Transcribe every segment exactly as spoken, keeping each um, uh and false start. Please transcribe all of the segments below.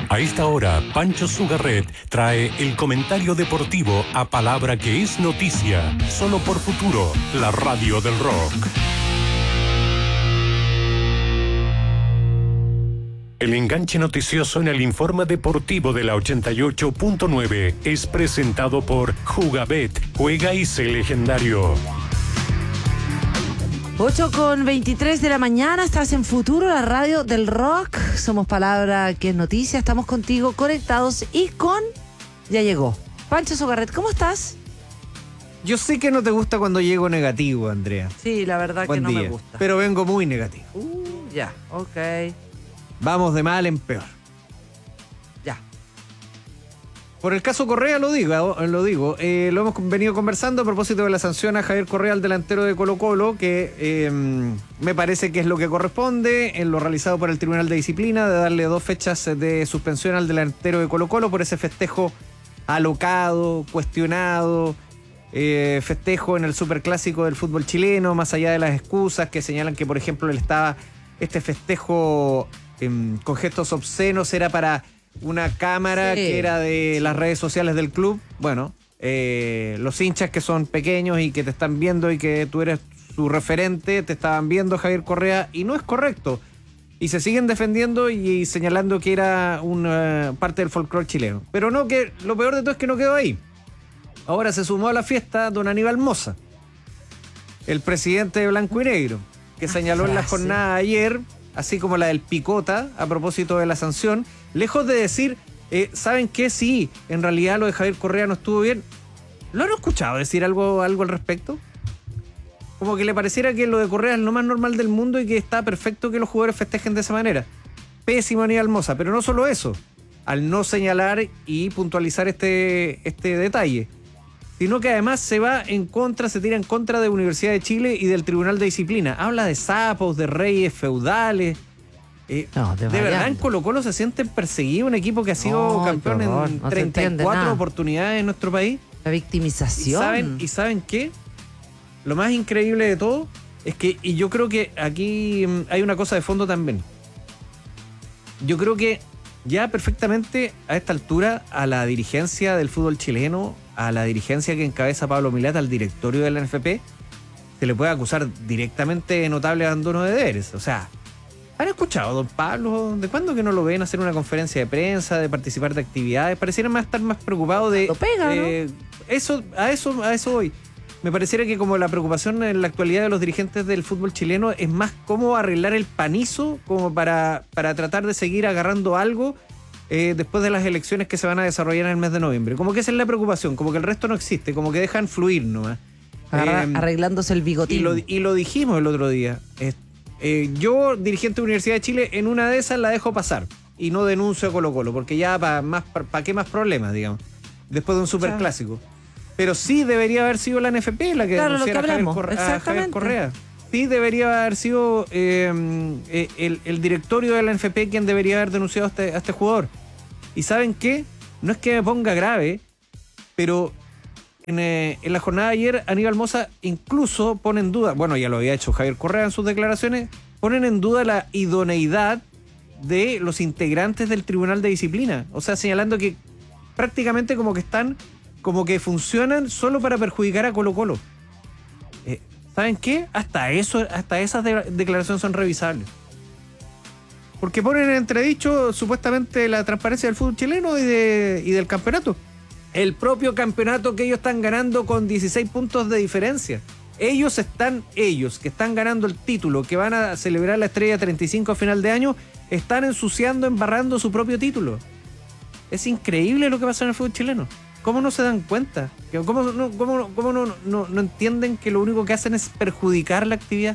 A esta hora, Pancho Sugarret trae el comentario deportivo a palabra que es noticia, solo por Futuro, la radio del rock. El enganche noticioso en el informe deportivo de la ochenta y ocho punto nueve es presentado por Jugabet, juega y sé legendario. ocho con veintitrés de la mañana, estás en Futuro, la radio del rock. Somos palabra que es noticia, estamos contigo conectados y con... Ya llegó. Pancho Sugarret, ¿cómo estás? Yo sé que no te gusta cuando llego negativo, Andrea. Sí, la verdad Buen que no día, me gusta. pero vengo muy negativo. Uh, ya, ok. Vamos de mal en peor. Ya. Por el caso Correa lo digo, lo digo. Eh, lo hemos venido conversando a propósito de la sanción a Javier Correa, el delantero de Colo-Colo, que eh, me parece que es lo que corresponde en lo realizado por el Tribunal de Disciplina, de darle dos fechas de suspensión al delantero de Colo-Colo por ese festejo alocado, cuestionado, eh, festejo en el superclásico del fútbol chileno, más allá de las excusas que señalan que, por ejemplo, él estaba este festejo eh, con gestos obscenos, era para una cámara sí, que era de sí. las redes sociales del club. Bueno, eh, los hinchas que son pequeños y que te están viendo y que tú eres su referente, te estaban viendo, Javier Correa, y no es correcto. Y se siguen defendiendo y, y señalando que era una parte del folclore chileno. Pero no, que lo peor de todo es que no quedó ahí. Ahora se sumó a la fiesta don Aníbal Mosa, el presidente de Blanco y Negro, que señaló en la jornada de ayer, así como la del Picota, a propósito de la sanción, lejos de decir, eh, ¿saben qué? Sí, en realidad lo de Javier Correa no estuvo bien. ¿Lo han escuchado decir algo, algo al respecto? Como que le pareciera que lo de Correa es lo más normal del mundo y que está perfecto que los jugadores festejen de esa manera. Pésimo Aníbal Mosa, pero no solo eso, al no señalar y puntualizar este, este detalle, sino que además se va en contra, se tira en contra de Universidad de Chile y del Tribunal de Disciplina. Habla de sapos, de reyes feudales. Eh, no, de, de verdad en Colo-Colo se sienten perseguidos, un equipo que ha sido no, campeón en no treinta y cuatro oportunidades en nuestro país. La victimización. ¿Y saben, ¿Y saben qué? Lo más increíble de todo es que, y yo creo que aquí hay una cosa de fondo también. Yo creo que ya perfectamente a esta altura a la dirigencia del fútbol chileno, a la dirigencia que encabeza Pablo Milata, al directorio de la N F P, se le puede acusar directamente de notable abandono de deberes. O sea, ¿han escuchado, don Pablo? ¿De cuándo que no lo ven hacer una conferencia de prensa, de participar de actividades? Pareciera más estar más preocupado de... Lo pega, eh, ¿no? Eso, a eso, a eso voy. Me pareciera que como la preocupación en la actualidad de los dirigentes del fútbol chileno es más cómo arreglar el panizo, como para, para tratar de seguir agarrando algo eh, después de las elecciones que se van a desarrollar en el mes de noviembre. Como que esa es la preocupación, como que el resto no existe, como que dejan fluir nomás. Agarra, eh, arreglándose el bigotín. Y lo, y lo dijimos el otro día. Eh, eh, yo, dirigente de Universidad de Chile, en una de esas la dejo pasar y no denuncio a Colo-Colo, porque ya para más para pa qué más problemas, digamos, después de un superclásico. Pero sí debería haber sido la N F P la que claro, denunciara lo que hablamos, a, Javier Correa, a Javier Correa. Sí debería haber sido eh, el, el directorio de la N F P quien debería haber denunciado a este, a este jugador. ¿Y saben qué? No es que me ponga grave, pero en, eh, en la jornada de ayer Aníbal Mosa incluso pone en duda, bueno, ya lo había hecho Javier Correa en sus declaraciones, ponen en duda la idoneidad de los integrantes del Tribunal de Disciplina. O sea, señalando que prácticamente como que están... como que funcionan solo para perjudicar a Colo-Colo. Eh, ¿Saben qué? Hasta eso, hasta esas de- declaraciones son revisables. Porque ponen en entredicho supuestamente la transparencia del fútbol chileno y, de, y del campeonato. El propio campeonato que ellos están ganando con dieciséis puntos de diferencia. Ellos están, ellos que están ganando el título, que van a celebrar la Estrella treinta y cinco a final de año, están ensuciando, embarrando su propio título. Es increíble lo que pasa en el fútbol chileno. ¿Cómo no se dan cuenta? ¿Cómo, no, cómo, cómo no, no, no entienden que lo único que hacen es perjudicar la actividad?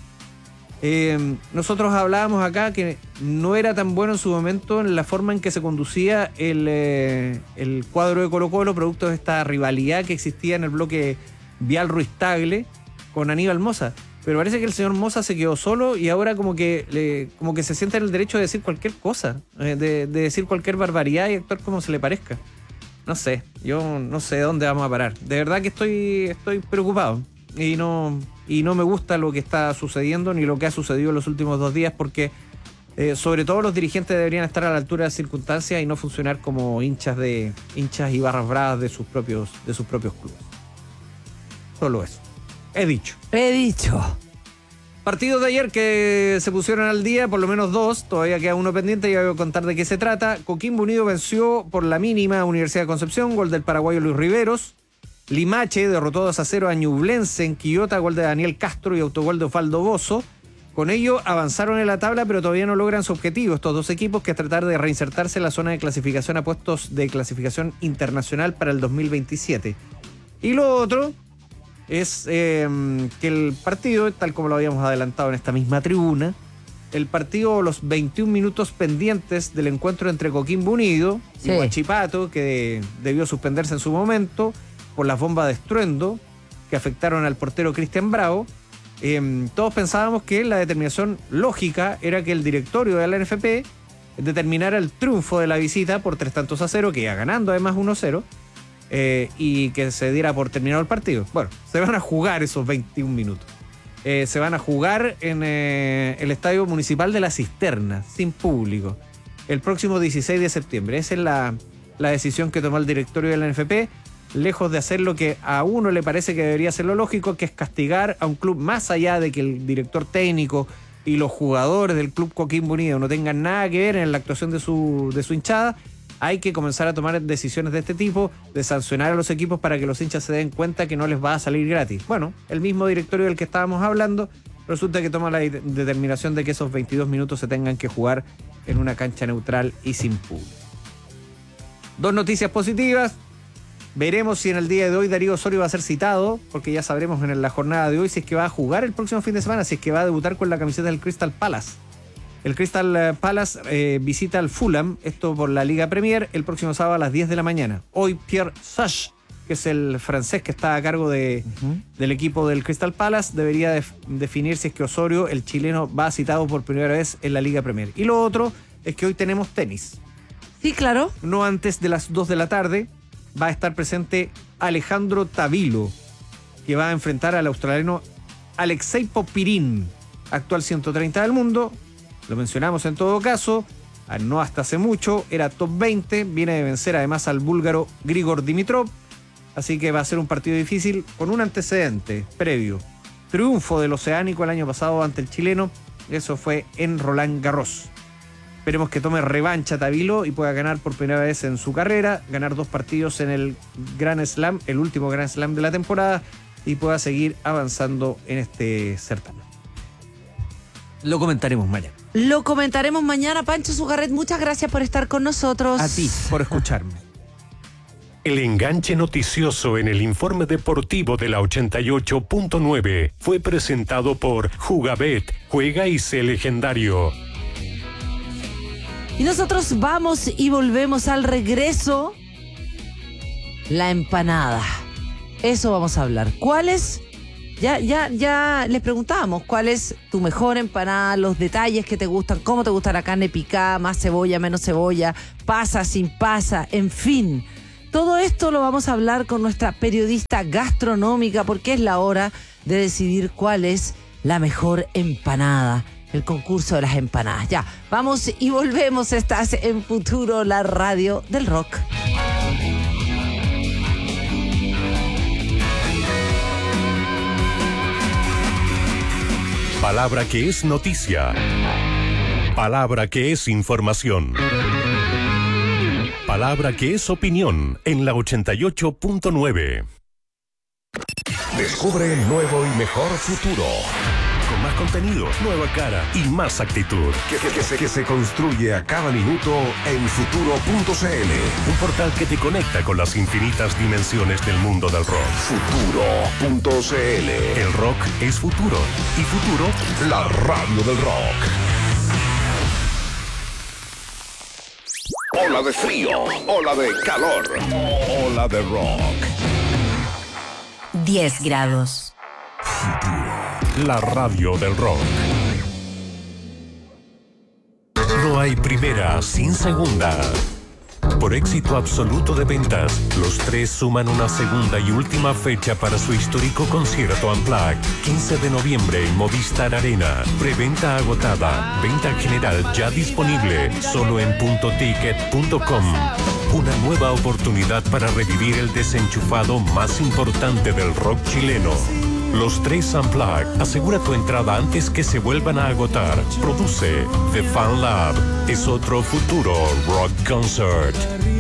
Eh, nosotros hablábamos acá que no era tan bueno en su momento en la forma en que se conducía el, eh, el cuadro de Colo-Colo, producto de esta rivalidad que existía en el bloque Vial Ruiz Tagle con Aníbal Mosa. Pero parece que el señor Mosa se quedó solo y ahora como que, le, como que se siente en el derecho de decir cualquier cosa, eh, de, de decir cualquier barbaridad y actuar como se le parezca. No sé, yo no sé dónde vamos a parar. De verdad que estoy, estoy preocupado y no, y no me gusta lo que está sucediendo ni lo que ha sucedido en los últimos dos días porque Eh, sobre todo los dirigentes deberían estar a la altura de las circunstancias y no funcionar como hinchas de hinchas y barras bravas de sus propios, de sus propios clubes. Solo eso. He dicho. He dicho. Partidos de ayer que se pusieron al día, por lo menos dos, todavía queda uno pendiente y voy a contar de qué se trata. Coquimbo Unido venció por la mínima a Universidad de Concepción, gol del paraguayo Luis Riveros. Limache derrotó dos a cero a Ñublense en Quillota, gol de Daniel Castro y autogol de Osvaldo Bozo. Con ello avanzaron en la tabla, pero todavía no logran su objetivo estos dos equipos, que es tratar de reinsertarse en la zona de clasificación a puestos de clasificación internacional para el dos mil veintisiete. Y lo otro es eh, que el partido, tal como lo habíamos adelantado en esta misma tribuna, el partido, los veintiún minutos pendientes del encuentro entre Coquimbo Unido Sí. y Huachipato, que debió suspenderse en su momento por las bombas de estruendo que afectaron al portero Cristian Bravo. Eh, todos pensábamos que la determinación lógica era que el directorio de la N F P determinara el triunfo de la visita por tres tantos a cero, que iba ganando además uno cero, eh, y que se diera por terminado el partido. Bueno, se van a jugar esos veintiún minutos. Eh, se van a jugar en eh, el Estadio Municipal de La Cisterna, sin público, el próximo dieciséis de septiembre. Esa es la, la decisión que tomó el directorio de la N F P, lejos de hacer lo que a uno le parece que debería ser lo lógico, que es castigar a un club, más allá de que el director técnico y los jugadores del club Coquimbo Unido no tengan nada que ver en la actuación de su, de su hinchada. Hay que comenzar a tomar decisiones de este tipo, de sancionar a los equipos para que los hinchas se den cuenta que no les va a salir gratis. Bueno, el mismo directorio del que estábamos hablando resulta que toma la de- determinación de que esos veintidós minutos se tengan que jugar en una cancha neutral y sin público. Dos noticias positivas. Veremos si en el día de hoy Darío Osorio va a ser citado, porque ya sabremos en la jornada de hoy si es que va a jugar el próximo fin de semana, si es que va a debutar con la camiseta del Crystal Palace. El Crystal Palace eh, visita al Fulham, esto por la Liga Premier, el próximo sábado a las diez de la mañana. Hoy Pierre Sage, que es el francés que está a cargo de, uh-huh. del equipo del Crystal Palace, debería def- definir si es que Osorio, el chileno, va citado por primera vez en la Liga Premier. Y lo otro es que hoy tenemos tenis. Sí, claro. No antes de las dos de la tarde va a estar presente Alejandro Tavilo, que va a enfrentar al australiano Alexei Popirín, actual ciento treinta del mundo. Lo mencionamos en todo caso, no hasta hace mucho, era top veinte, viene de vencer además al búlgaro Grigor Dimitrov, así que va a ser un partido difícil con un antecedente previo. Triunfo del oceánico el año pasado ante el chileno, eso fue en Roland Garros. Esperemos que tome revancha Tavilo y pueda ganar por primera vez en su carrera, ganar dos partidos en el Grand Slam, el último Grand Slam de la temporada, y pueda seguir avanzando en este certamen. Lo comentaremos mañana. Lo comentaremos mañana. Pancho Sugarret, muchas gracias por estar con nosotros. A ti, por escucharme. El enganche noticioso en el informe deportivo de la ochenta y ocho punto nueve fue presentado por Jugabet, juega y sé legendario. Y nosotros vamos y volvemos al regreso. La empanada. Eso vamos a hablar. ¿Cuál es? Ya, ya, ya les preguntábamos cuál es tu mejor empanada, los detalles que te gustan, cómo te gusta la carne picada, más cebolla, menos cebolla, pasa, sin pasa, en fin. Todo esto lo vamos a hablar con nuestra periodista gastronómica, porque es la hora de decidir cuál es la mejor empanada. El concurso de las empanadas. Ya, vamos y volvemos. Estás en Futuro, la radio del rock. Palabra que es noticia. Palabra que es información. Palabra que es opinión en la ochenta y ocho punto nueve. Descubre el nuevo y mejor futuro. Con más contenido, nueva cara y más actitud. Que, que- que se, que se construye a cada minuto en futuro punto c l. Un portal que te conecta con las infinitas dimensiones del mundo del rock. futuro punto c l. El rock es futuro. Y futuro, La radio del rock. Ola de frío, ola de calor, ola de rock. diez grados. la radio del rock. No hay primera sin segunda. por éxito absoluto de ventas, los tres suman una segunda y última fecha para su histórico concierto Unplugged, quince de noviembre en Movistar Arena. Preventa agotada, venta general ya disponible, solo en punto ticket punto com. Una nueva oportunidad para revivir el desenchufado más importante del rock chileno. Los tres Unplugged. Asegura tu entrada antes que se vuelvan a agotar. Produce The Fan Lab. Es otro futuro rock concert.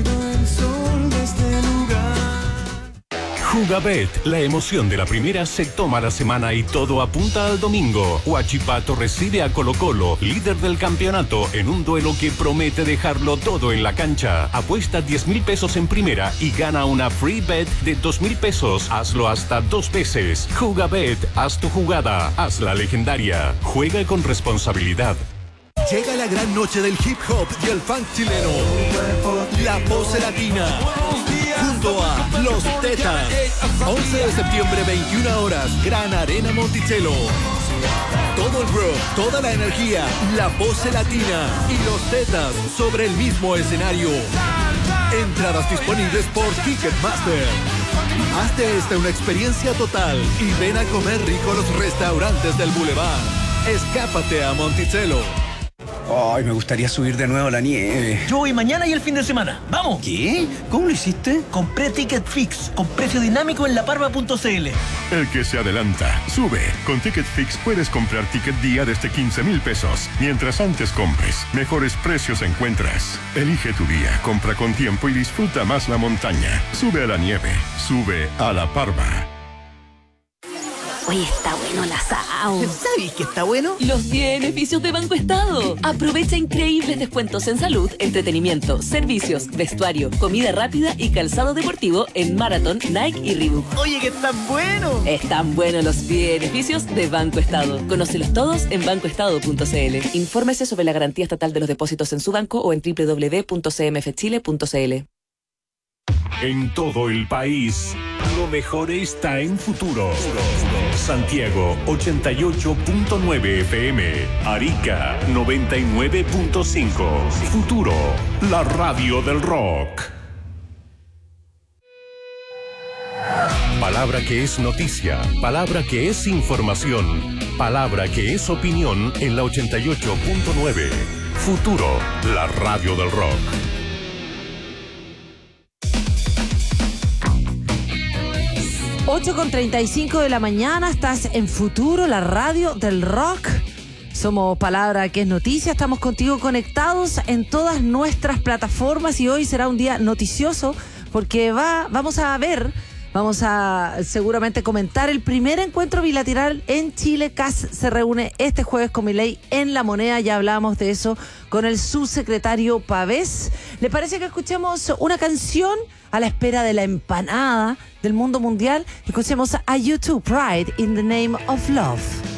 Jugabet, la emoción de la primera se toma la semana y todo apunta al domingo. Huachipato recibe a Colo Colo, líder del campeonato, en un duelo que promete dejarlo todo en la cancha. Apuesta diez mil pesos en primera y gana una free bet de dos mil pesos. Hazlo hasta dos veces. Jugabet, haz tu jugada, hazla legendaria. Juega con responsabilidad. Llega la gran noche del hip hop y el funk chileno. La Pose Latina. Junto a Los Tetas. once de septiembre, veintiuna horas. Gran Arena Monticello. Todo el rock, toda la energía. La Pose Latina y Los Tetas sobre el mismo escenario. Entradas disponibles por Ticketmaster. Hazte esta una experiencia total y ven a comer rico a los restaurantes del Boulevard. Escápate a Monticello. Ay, me gustaría subir de nuevo a la nieve. Yo voy mañana y el fin de semana. ¡Vamos! ¿Qué? ¿Cómo lo hiciste? Compré Ticket Fix con precio dinámico en laparva punto cl. El que se adelanta, sube. Con Ticket Fix puedes comprar ticket día desde quince mil pesos. Mientras antes compres, mejores precios encuentras. Elige tu día, compra con tiempo y disfruta más la montaña. Sube a la nieve, sube a la parva. Oye, está bueno el asado. ¿Sabes que está bueno? Los beneficios de Banco Estado. Aprovecha increíbles descuentos en salud, entretenimiento, servicios, vestuario, comida rápida y calzado deportivo en Marathon, Nike y Reebok. Oye, que están buenos. Están buenos los beneficios de Banco Estado. Conócelos todos en banco estado punto cl. Infórmese sobre la garantía estatal de los depósitos en su banco o en doble u doble u doble u punto c m f chile punto c l. En todo el país, lo mejor está en Futuro. Santiago ochenta y ocho punto nueve F M, Arica noventa y nueve punto cinco. Futuro, la radio del rock. Palabra que es noticia, palabra que es información, palabra que es opinión en la ochenta y ocho punto nueve. Futuro, la radio del rock. ocho con treinta y cinco de la mañana, estás en Futuro, la radio del rock. Somos Palabra que es Noticia, estamos contigo conectados en todas nuestras plataformas y hoy será un día noticioso porque va, vamos a ver, vamos a seguramente comentar el primer encuentro bilateral en Chile. C A S se reúne este jueves con Milei en La Moneda, ya hablábamos de eso con el subsecretario Pavés. ¿Le parece que escuchemos una canción a la espera de la empanada del mundo mundial? Escuchemos a U dos, Pride in the Name of Love.